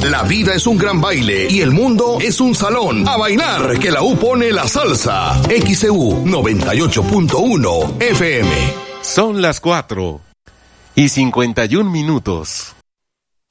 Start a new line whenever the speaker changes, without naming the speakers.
La vida es un gran baile y el mundo es un salón. A bailar, que la U pone la salsa. XEU 98.1 FM.
Son las 4:51.